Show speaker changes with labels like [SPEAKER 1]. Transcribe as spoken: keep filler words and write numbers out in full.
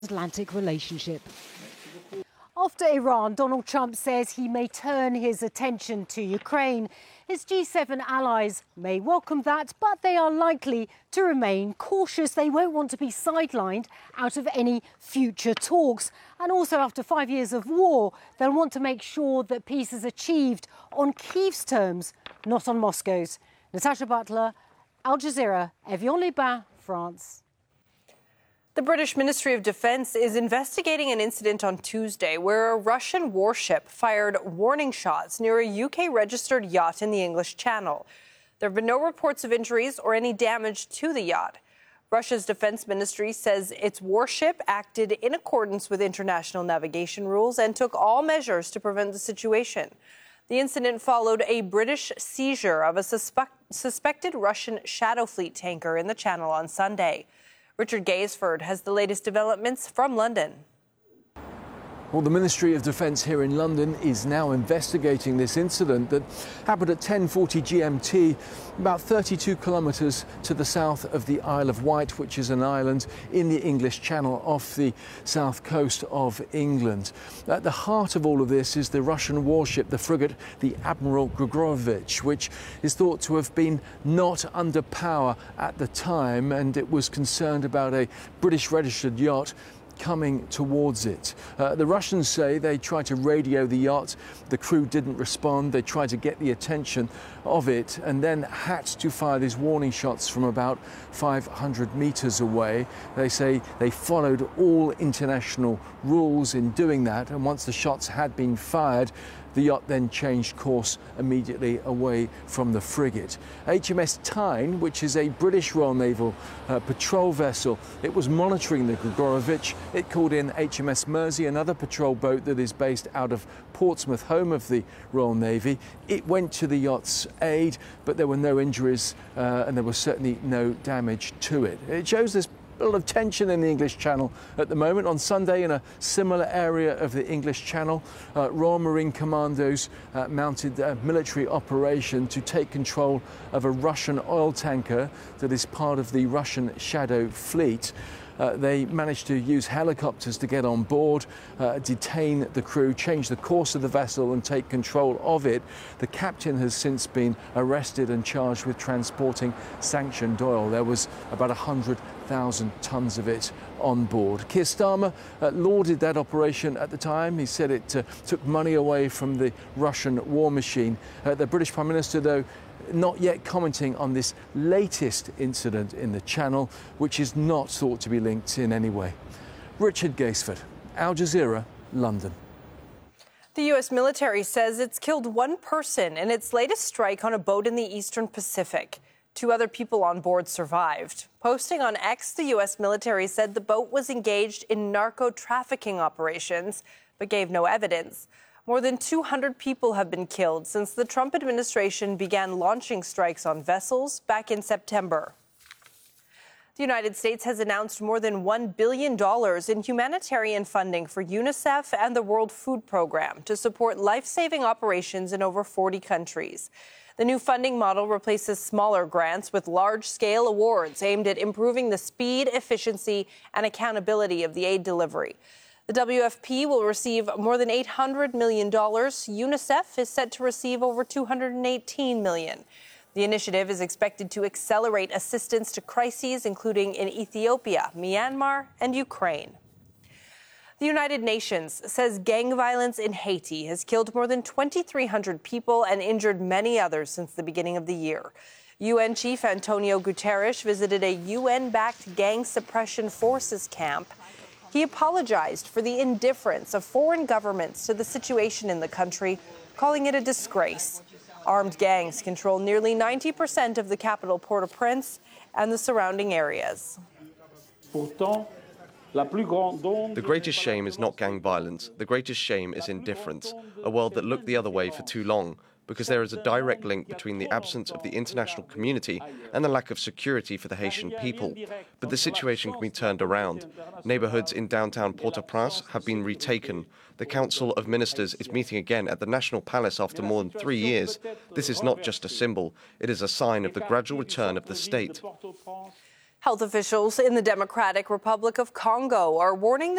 [SPEAKER 1] Atlantic relationship. After Iran, Donald Trump says he may turn his attention to Ukraine. His G seven allies may welcome that, but they are likely to remain cautious. They won't want to be sidelined out of any future talks. And also, after five years of war, they'll want to make sure that peace is achieved on Kyiv's terms, not on Moscow's. Natasha Butler, Al Jazeera, Evian-les-Bains, France.
[SPEAKER 2] The British Ministry of Defence is investigating an incident on Tuesday where a Russian warship fired warning shots near a U K-registered yacht in the English Channel. There have been no reports of injuries or any damage to the yacht. Russia's defense ministry says its warship acted in accordance with international navigation rules and took all measures to prevent the situation. The incident followed a British seizure of a suspect, suspected Russian Shadow Fleet tanker in the Channel on Sunday. Richard Gaisford has the latest developments from London.
[SPEAKER 3] Well, the Ministry of Defence here in London is now investigating this incident that happened at ten forty G M T, about thirty-two kilometres to the south of the Isle of Wight, which is an island in the English Channel off the south coast of England. At the heart of all of this is the Russian warship, the frigate, the Admiral Grigorovich, which is thought to have been not under power at the time, and it was concerned about a British registered yacht coming towards it. Uh, the Russians say they tried to radio the yacht. The crew didn't respond. They tried to get the attention of it and then had to fire these warning shots from about five hundred metres away. They say they followed all international rules in doing that, and once the shots had been fired, the yacht then changed course immediately away from the frigate. H M S Tyne, which is a British Royal Naval uh, patrol vessel, it was monitoring the Grigorovich. It called in H M S Mersey, another patrol boat that is based out of Portsmouth, home of the Royal Navy. It went to the yacht's aid, but there were no injuries uh, and there was certainly no damage to it. It shows this a lot of tension in the English Channel at the moment. On Sunday, in a similar area of the English Channel, uh, Royal Marine Commandos uh, mounted a military operation to take control of a Russian oil tanker that is part of the Russian Shadow Fleet. Uh, they managed to use helicopters to get on board, uh, detain the crew, change the course of the vessel and take control of it. The captain has since been arrested and charged with transporting sanctioned oil. There was about one hundred thousand tonnes of it on board. Keir Starmer uh, lauded that operation at the time. He said it uh, took money away from the Russian war machine. Uh, the British Prime Minister, though, not yet commenting on this latest incident in the Channel, which is not thought to be linked in any way. Richard Gaisford, Al Jazeera, London.
[SPEAKER 2] The U S military says it's killed one person in its latest strike on a boat in the Eastern Pacific. Two other people on board survived. Posting on X, the U S military said the boat was engaged in narco-trafficking operations, but gave no evidence. More than two hundred people have been killed since the Trump administration began launching strikes on vessels back in September. The United States has announced more than one billion dollars in humanitarian funding for UNICEF and the World Food Program to support life-saving operations in over forty countries. The new funding model replaces smaller grants with large-scale awards aimed at improving the speed, efficiency, and accountability of the aid delivery. The W F P will receive more than eight hundred million dollars. UNICEF is set to receive over two hundred eighteen million dollars. The initiative is expected to accelerate assistance to crises, including in Ethiopia, Myanmar, and Ukraine. The United Nations says gang violence in Haiti has killed more than twenty-three hundred people and injured many others since the beginning of the year. U N Chief Antonio Guterres visited a U N-backed gang suppression forces camp. He apologized for the indifference of foreign governments to the situation in the country, calling it a disgrace. Armed gangs control nearly ninety percent of the capital Port-au-Prince and the surrounding areas.
[SPEAKER 4] The greatest shame is not gang violence. The greatest shame is indifference, a world that looked the other way for too long, because there is a direct link between the absence of the international community and the lack of security for the Haitian people. But the situation can be turned around. Neighbourhoods in downtown Port-au-Prince have been retaken. The Council of Ministers is meeting again at the National Palace after more than three years. This is not just a symbol. It is a sign of the gradual return of the state.
[SPEAKER 2] Health officials in the Democratic Republic of Congo are warning